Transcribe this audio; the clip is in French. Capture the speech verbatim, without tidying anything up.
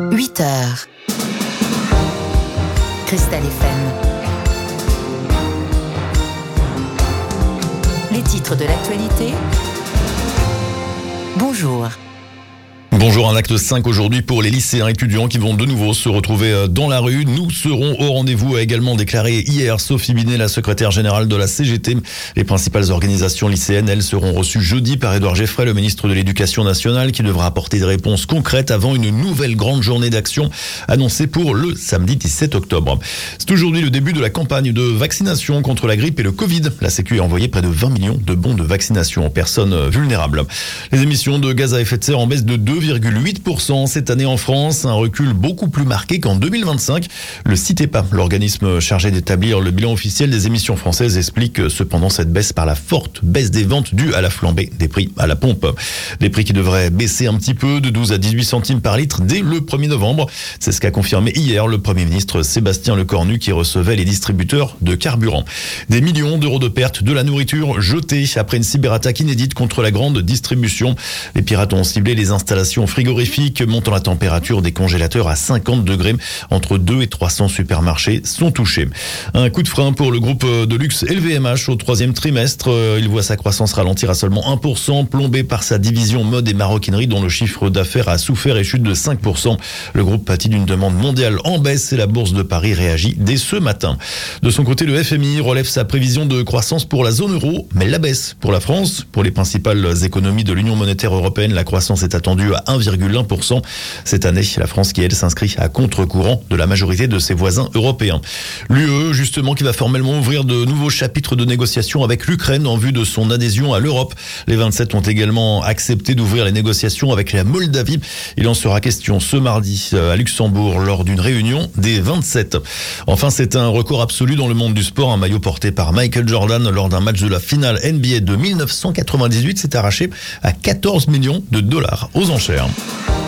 huit heures. Cristal F M. Les titres de l'actualité. Bonjour. Bonjour, un acte cinq aujourd'hui pour les lycéens étudiants qui vont de nouveau se retrouver dans la rue. Nous serons au rendez-vous, a également déclaré hier Sophie Binet, la secrétaire générale de la C G T. Les principales organisations lycéennes, elles, seront reçues jeudi par Édouard Geffray, le ministre de l'Éducation nationale, qui devra apporter des réponses concrètes avant une nouvelle grande journée d'action annoncée pour le samedi dix-sept octobre. C'est aujourd'hui le début de la campagne de vaccination contre la grippe et le Covid. La Sécu a envoyé près de vingt millions de bons de vaccination aux personnes vulnérables. Les émissions de gaz à effet de serre en baisse de deux virgule huit pour cent cette année en France, un recul beaucoup plus marqué qu'en deux mille vingt-cinq. Le CITEPA, l'organisme chargé d'établir le bilan officiel des émissions françaises, explique cependant cette baisse par la forte baisse des ventes due à la flambée des prix à la pompe. Des prix qui devraient baisser un petit peu de douze à dix-huit centimes par litre dès le premier novembre. C'est ce qu'a confirmé hier le Premier ministre Sébastien Lecornu qui recevait les distributeurs de carburant. Des millions d'euros de pertes de la nourriture jetée après une cyberattaque inédite contre la grande distribution. Les pirates ont ciblé les installations frigorifiques, montant la température des congélateurs à cinquante degrés. Entre deux et trois cents supermarchés sont touchés. Un coup de frein pour le groupe de luxe L V M H au troisième trimestre. Il voit sa croissance ralentir à seulement un pour cent, plombé par sa division mode et maroquinerie dont le chiffre d'affaires a souffert et chute de cinq pour cent. Le groupe pâtit d'une demande mondiale en baisse et la bourse de Paris réagit dès ce matin. De son côté, le F M I relève sa prévision de croissance pour la zone euro, mais la baisse pour la France. Pour les principales économies de l'Union monétaire européenne, la croissance est attendue à un virgule un pour cent. Cette année, la France qui, elle, s'inscrit à contre-courant de la majorité de ses voisins européens. L'U E, justement, qui va formellement ouvrir de nouveaux chapitres de négociations avec l'Ukraine en vue de son adhésion à l'Europe. Les vingt-sept ont également accepté d'ouvrir les négociations avec la Moldavie. Il en sera question ce mardi à Luxembourg lors d'une réunion des vingt-sept. Enfin, c'est un record absolu dans le monde du sport. Un maillot porté par Michael Jordan lors d'un match de la finale N B A de mille neuf cent quatre-vingt-dix-huit s'est arraché à quatorze millions de dollars aux enchères.